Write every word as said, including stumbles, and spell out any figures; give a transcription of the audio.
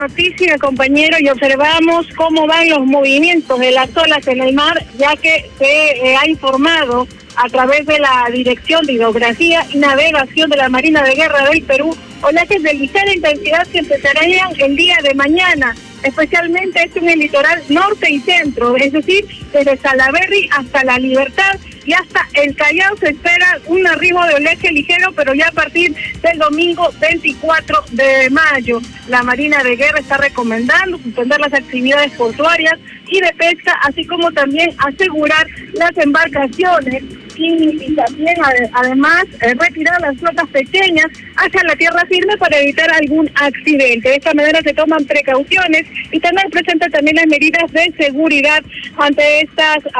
Noticia, compañero, y observamos cómo van los movimientos de las olas en el mar, ya que se eh, ha informado a través de la Dirección de Hidrografía y Navegación de la Marina de Guerra del Perú, oleajes de ligera intensidad que empezarían el día de mañana, especialmente esto en el litoral norte y centro, es decir, desde Salaberry hasta La Libertad y hasta el Callao se espera un arribo de oleaje ligero, pero ya a partir del domingo veinticuatro de mayo. La Marina de Guerra está recomendando suspender las actividades portuarias y de pesca, así como también asegurar las embarcaciones y también además eh, retirar las flotas pequeñas hacia la tierra firme para evitar algún accidente. De esta manera se toman precauciones y también presenta también las medidas de seguridad ante estas